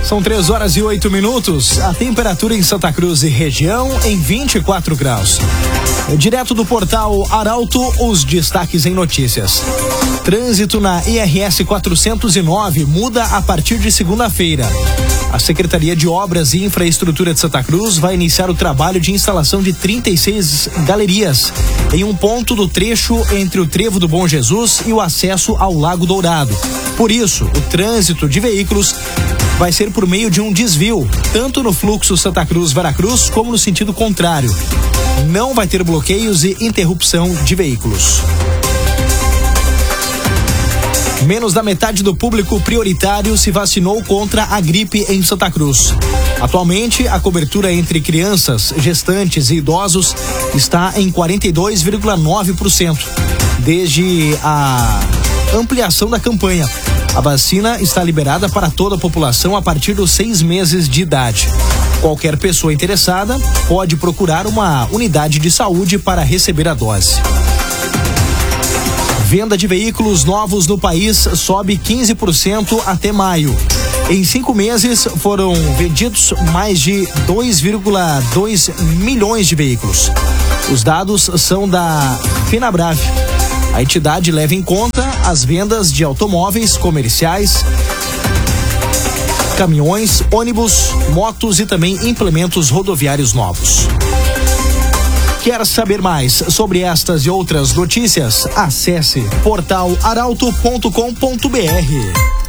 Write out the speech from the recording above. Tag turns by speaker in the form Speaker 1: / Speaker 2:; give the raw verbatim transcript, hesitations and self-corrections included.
Speaker 1: São três horas e oito minutos. A temperatura em Santa Cruz e região em vinte e quatro graus. Direto do portal Arauto, os destaques em notícias. Trânsito na I R S quatrocentos e nove muda a partir de segunda-feira. A Secretaria de Obras e Infraestrutura de Santa Cruz vai iniciar o trabalho de instalação de trinta e seis galerias em um ponto do trecho entre o Trevo do Bom Jesus e o acesso ao Lago Dourado. Por isso, o trânsito de veículos vai ser por meio de um desvio, tanto no fluxo Santa Cruz-Veracruz como no sentido contrário. Não vai ter bloqueios e interrupção de veículos. Menos da metade do público prioritário se vacinou contra a gripe em Santa Cruz. Atualmente, a cobertura entre crianças, gestantes e idosos está em quarenta e dois vírgula nove por cento. Desde a ampliação da campanha, a vacina está liberada para toda a população a partir dos seis meses de idade. Qualquer pessoa interessada pode procurar uma unidade de saúde para receber a dose. Venda de veículos novos no país sobe quinze por cento até maio. Em cinco meses foram vendidos mais de dois vírgula dois milhões de veículos. Os dados são da Fenabrave. A entidade leva em conta as vendas de automóveis comerciais, caminhões, ônibus, motos e também implementos rodoviários novos. Quer saber mais sobre estas e outras notícias? Acesse portal arauto ponto com ponto br.